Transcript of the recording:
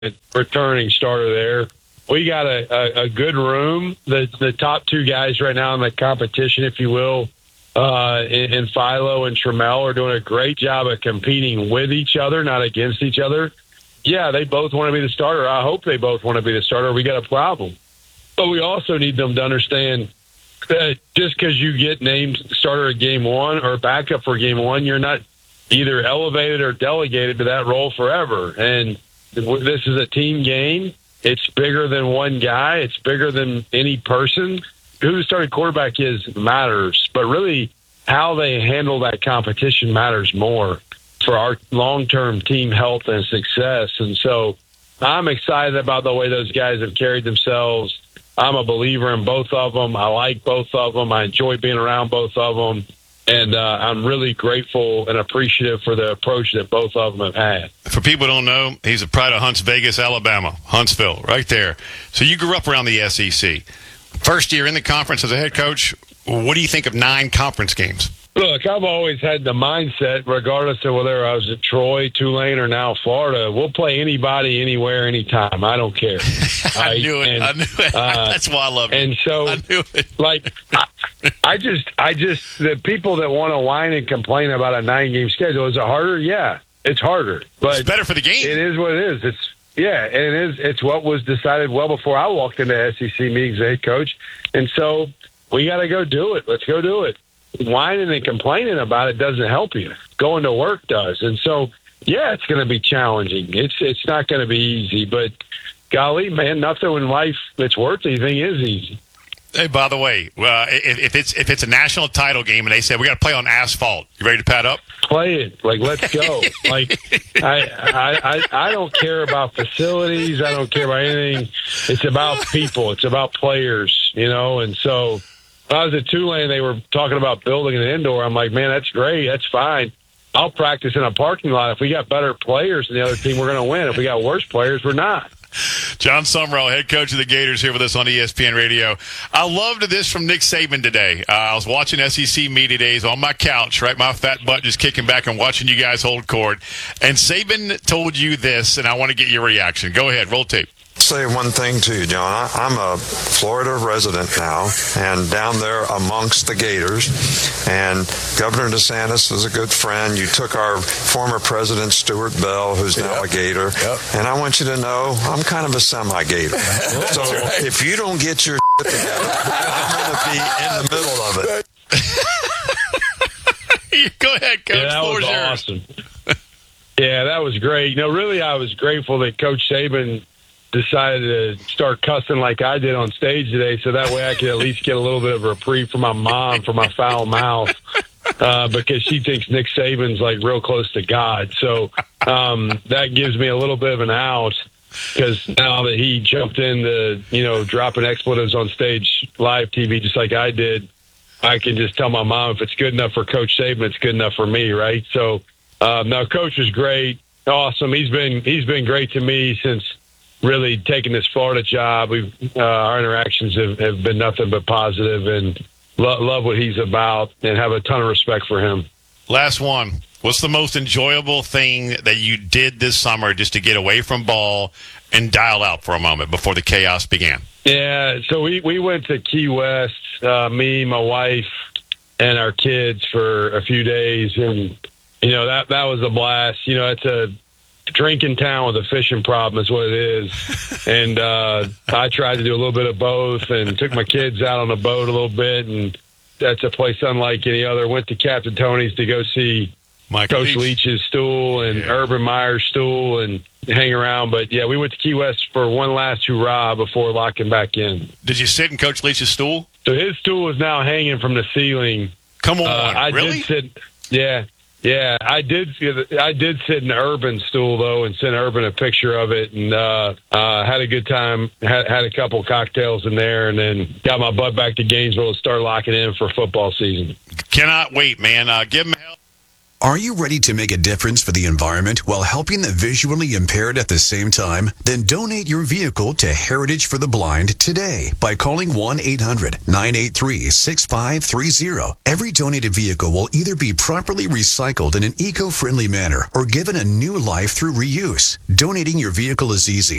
returning starter there. We got a good room. The top two guys right now in the competition, if you will, in Philo and Trammell, are doing a great job of competing with each other, not against each other. Yeah, they both want to be the starter. I hope they both want to be the starter. We got a problem. But we also need them to understand that just because you get named starter at game one or backup for game one, you're not either elevated or delegated to that role forever. And this is a team game. It's bigger than one guy. It's bigger than any person. Who the starting quarterback is matters, but really how they handle that competition matters more for our long-term team health and success. And so I'm excited about the way those guys have carried themselves. I'm a believer in both of them. I like both of them. I enjoy being around both of them. And I'm really grateful and appreciative for the approach that both of them have had. For people who don't know, he's a pride of Hunts Vegas, Alabama. Huntsville, right there. So you grew up around the SEC. First year in the conference as a head coach, what do you think of 9 conference games? Look, I've always had the mindset, regardless of whether I was at Troy, Tulane, or now Florida, we'll play anybody, anywhere, anytime. I don't care. I knew it. I knew it. That's why I love it. And so, I knew it. Like, I just, the people that want to whine and complain about a 9-game schedule, is it harder? Yeah, it's harder. But it's better for the game. It is what it is. It's what was decided well before I walked into SEC meetings as head coach. And so we got to go do it. Let's go do it. Whining and complaining about it doesn't help you. Going to work does. And so, yeah, it's going to be challenging. It's not going to be easy. But, golly, man, nothing in life that's worth anything is easy. Hey, by the way, if it's a national title game and they say we got to play on asphalt, you ready to pad up? Play it. Like, let's go. Like, I don't care about facilities. I don't care about anything. It's about people. It's about players, And so when I was at Tulane, they were talking about building an indoor. I'm like, man, that's great. That's fine. I'll practice in a parking lot. If we got better players than the other team, we're going to win. If we got worse players, we're not. John Summerall, head coach of the Gators, here with us on ESPN Radio. I loved this from Nick Saban today. I was watching SEC Media Days on my couch, right? My fat butt just kicking back and watching you guys hold court. And Saban told you this, and I want to get your reaction. Go ahead, roll tape. Say one thing to you, John. I'm a Florida resident now, and down there amongst the Gators, and Governor DeSantis is a good friend. You took our former president, Stuart Bell, who's now a Gator, and I want you to know I'm kind of a semi-Gator. So if you don't get your shit together, I'm going to be in the middle of it. Go ahead, Coach. Yeah, that was awesome. Yeah, that was great. Really, I was grateful that Coach Saban decided to start cussing like I did on stage today, so that way I could at least get a little bit of a reprieve from my mom for my foul mouth, because she thinks Nick Saban's like real close to God. So that gives me a little bit of an out, because now that he jumped into dropping expletives on stage, live TV, just like I did, I can just tell my mom if it's good enough for Coach Saban, it's good enough for me, right? So no, Coach was great, awesome. He's been great to me since really taking this Florida job. Our interactions have been nothing but positive, and love what he's about and have a ton of respect for him. Last one. What's the most enjoyable thing that you did this summer just to get away from ball and dial out for a moment before the chaos began? Yeah, so we went to Key West, me, my wife, and our kids for a few days, and that was a blast. It's a drinking town with a fishing problem is what it is. And I tried to do a little bit of both and took my kids out on the boat a little bit, and that's a place unlike any other. Went to Captain Tony's to go see Coach Leach's stool and Urban Meyer's stool and hang around. But, yeah, we went to Key West for one last hurrah before locking back in. Did you sit in Coach Leach's stool? So his stool is now hanging from the ceiling. Come on, I really? did sit, yeah. Yeah, I did sit in the Urban stool, though, and sent Urban a picture of it, and had a good time, had a couple cocktails in there, and then got my butt back to Gainesville to start locking in for football season. Cannot wait, man. Give him hell. Are you ready to make a difference for the environment while helping the visually impaired at the same time? Then donate your vehicle to Heritage for the Blind today by calling 1-800-983-6530. Every donated vehicle will either be properly recycled in an eco-friendly manner or given a new life through reuse. Donating your vehicle is easy.